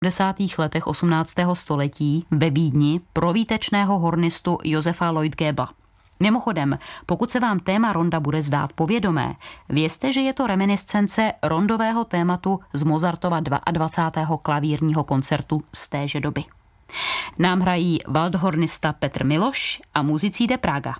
v 10. letech 18. století ve Vídni pro výtečného hornistu Josefa Lloyd-Gebba. Mimochodem, pokud se vám téma ronda bude zdát povědomé, vězte, že je to reminiscence rondového tématu z Mozartova 22. klavírního koncertu z téže doby. Nám hrají waldhornista Petr Miloš a muzici de Praga.